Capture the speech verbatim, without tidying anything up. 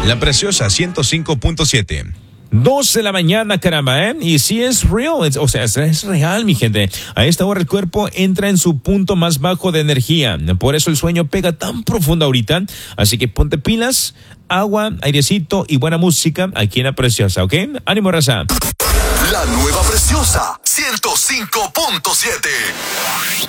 La Preciosa ciento cinco punto siete. Dos de la mañana, caramba, ¿eh? Y sí es real, es, o sea, es, es real, mi gente. A esta hora el cuerpo entra en su punto más bajo de energía. Por eso el sueño pega tan profundo ahorita. Así que ponte pilas, agua, airecito y buena música aquí en La Preciosa, ¿ok? Ánimo, raza. La nueva Preciosa ciento cinco punto siete.